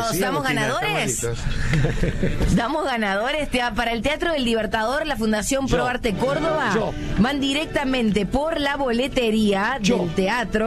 Sí, ¿Damos Agustina, ganadores? estamos listos. ¿Damos ganadores? Para el Teatro del Libertador, la Fundación Pro Arte Córdoba, van directamente por la boletería del teatro.